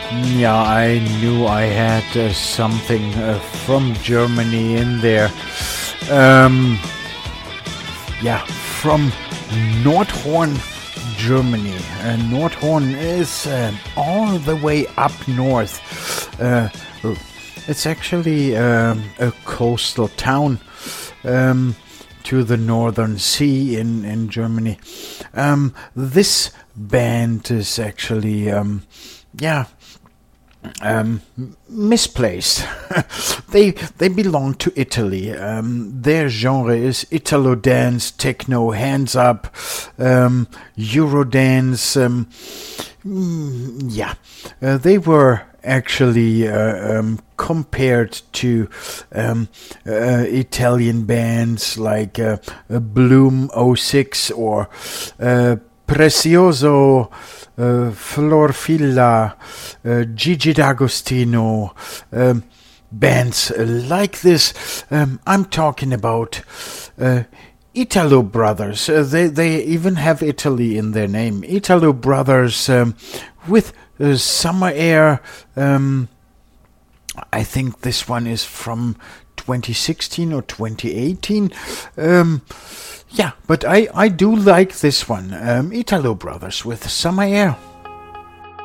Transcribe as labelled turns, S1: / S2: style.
S1: Yeah, I knew I had something from Germany in there. Um, yeah, from Nordhorn, Germany. Nordhorn is all the way up north. It's actually a coastal town to the Northern Sea in Germany. This band is actually, misplaced. they belong to Italy. Their genre is Italo dance, techno, hands up, Eurodance. They were actually compared to Italian bands like Bloom '06 or Prezioso, Florfilla, Gigi D'Agostino, bands like this. I'm talking about Italo Brothers. They even have Italy in their name. Italo Brothers with Summer Air. I think this one is from 2016 or 2018. But I do like this one. Italo Brothers with Summer Air.